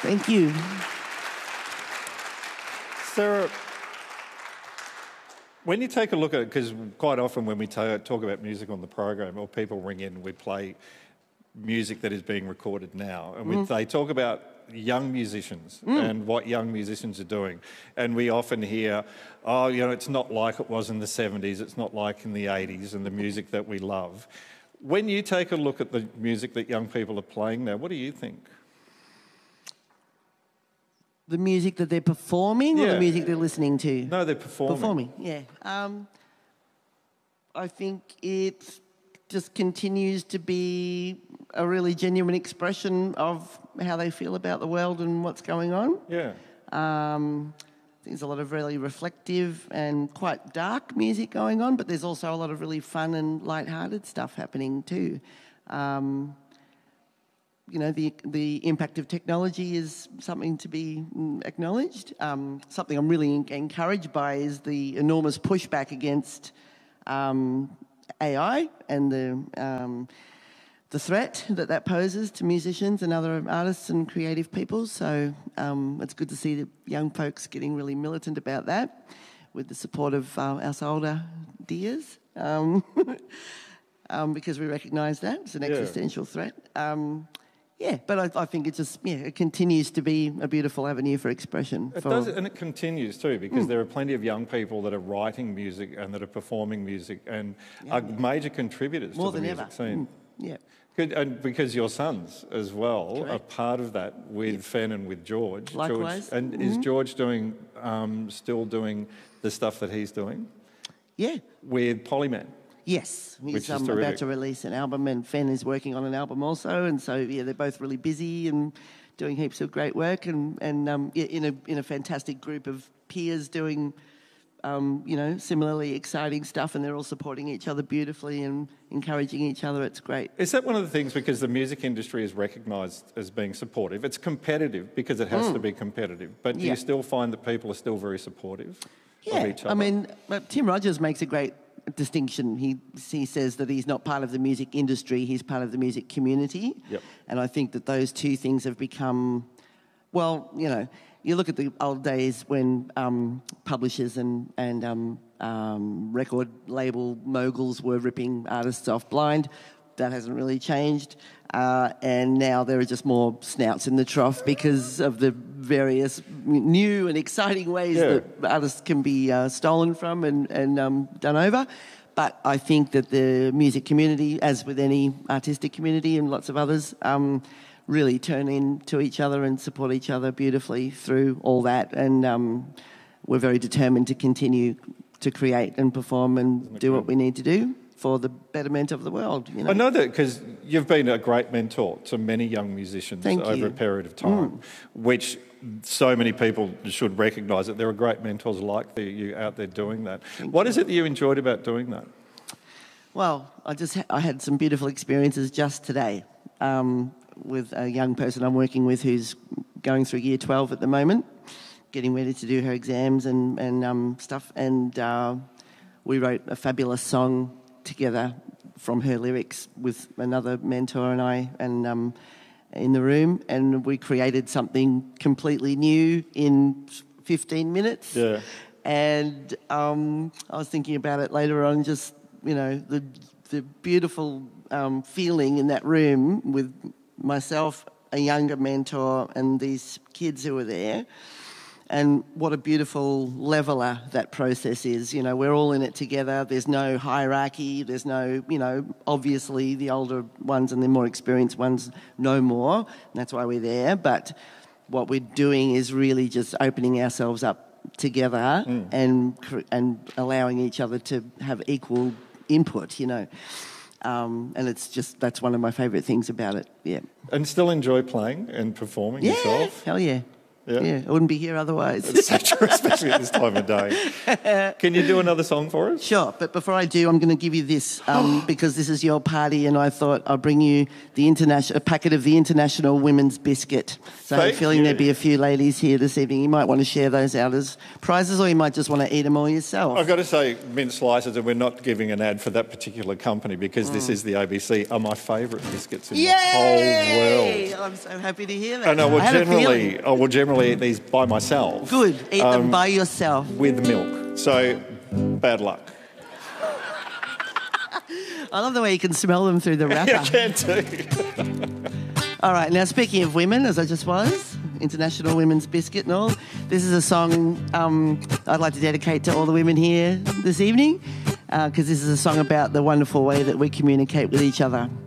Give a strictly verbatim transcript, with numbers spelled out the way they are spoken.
Thank you. Sarah, when you take a look at it, because quite often when we ta- talk about music on the program, or people ring in, we play music that is being recorded now, and we, Mm. they talk about young musicians Mm. and what young musicians are doing. And we often hear, oh, you know, it's not like it was in the seventies, it's not like in the eighties, and the music that we love. When you take a look at the music that young people are playing now, what do you think? The music that they're performing or Yeah. the music they're listening to? No, they're performing. Performing, yeah. Um, I think it just continues to be a really genuine expression of how they feel about the world and what's going on. Yeah. Um, there's a lot of really reflective and quite dark music going on, but there's also a lot of really fun and light-hearted stuff happening too. Um, you know, the the impact of technology is something to be acknowledged. Um, something I'm really encouraged by is the enormous pushback against um, A I and the um, the threat that that poses to musicians and other artists and creative people. So um, it's good to see the young folks getting really militant about that with the support of uh, us older dears, um, um, because we recognise that it's an Yeah. existential threat. Um, yeah, but I, I think it just yeah it continues to be a beautiful avenue for expression. It for, does, and it continues too, because Mm. there are plenty of young people that are writing music and that are performing music and Yeah. are major contributors More to the than music ever. scene. Mm. Yeah. Good, and because your sons as well Correct. are part of that with Fen and with George. Likewise. George, and is Mhm. George doing um, still doing the stuff that he's doing Yeah. with Polyman? Yes, Which he's is um, terrific. about to release an album, and Fen is working on an album also, and so yeah, they're both really busy and doing heaps of great work, and and um, yeah, in a in a fantastic group of peers doing, um, you know, similarly exciting stuff, and they're all supporting each other beautifully and encouraging each other. It's great. Is that one of the things, because the music industry is recognised as being supportive? It's competitive because it has Mm. to be competitive, but do Yeah. you still find that people are still very supportive Yeah, of each other? I mean, but Tim Rogers makes a great distinction. He he says that he's not part of the music industry; he's part of the music community. Yep. And I think that those two things have become, well, you know, you look at the old days when um, publishers and and um, um, record label moguls were ripping artists off blind. That hasn't really changed. Uh, and now there are just more snouts in the trough because of the various new and exciting ways Yeah. that artists can be uh, stolen from and, and um, done over. But I think that the music community, as with any artistic community and lots of others, um, really turn into each other and support each other beautifully through all that. And um, we're very determined to continue to create and perform and do what we need to do for the betterment of the world. You know? I know that because you've been a great mentor to many young musicians Thank over you. a period of time, Mm. which so many people should recognise that there are great mentors like the, you out there doing that. Thank What you. is it that you enjoyed about doing that? Well, I just ha- I had some beautiful experiences just today um, with a young person I'm working with who's going through year twelve at the moment, getting ready to do her exams and, and um, stuff. And uh, we wrote a fabulous song together from her lyrics with another mentor and I and um, in the room, and we created something completely new in fifteen minutes. Yeah. And um, I was thinking about it later on, just, you know, the the beautiful um, feeling in that room with myself, a younger mentor, and these kids who were there. And what a beautiful leveler that process is. You know, we're all in it together. There's no hierarchy. There's no, you know, obviously the older ones and the more experienced ones know more. And that's why we're there. But what we're doing is really just opening ourselves up together Mm. and cr- and allowing each other to have equal input, you know. Um, and it's just, that's one of my favourite things about it, yeah. And still enjoy playing and performing Yeah, yourself? hell yeah. Yeah. Yeah, I wouldn't be here otherwise. It's so true, especially at this time of day. Can you do another song for us? Sure, but before I do, I'm going to give you this um, because this is your party, and I thought I'll bring you the international a packet of the International Women's Biscuit. So Thank I'm feeling you. there'd be a few ladies here this evening. You might want to share those out as prizes, or you might just want to eat them all yourself. I've got to say, mint slices, and we're not giving an ad for that particular company because mm. this is the A B C, are my favourite biscuits in Yay! the whole world. I'm so happy to hear that. I know. Well, I had a generally, feeling. I will generally eat these by myself. Good. Eat um, them by yourself. with milk. So, bad luck. I love the way you can smell them through the wrapper. I can too. All right, now speaking of women, as I just was, International Women's Biscuit and all, this is a song um, I'd like to dedicate to all the women here this evening, because uh, this is a song about the wonderful way that we communicate with each other.